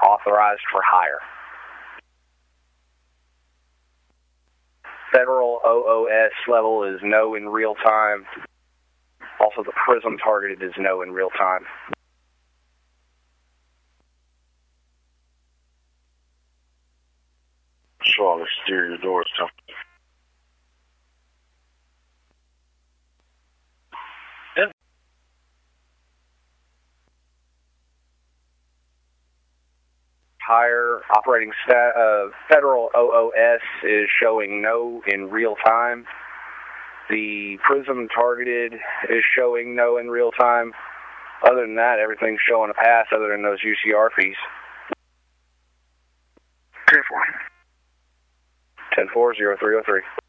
authorized for hire. Federal OOS level is no in real time. Also, the prism targeted is no in real time. Show all exterior doors. Higher operating federal OOS is showing no in real time. The prism targeted is showing no in real time. Other than that, everything's showing a pass other than those UCR fees. 10-4. 10-4, 0303.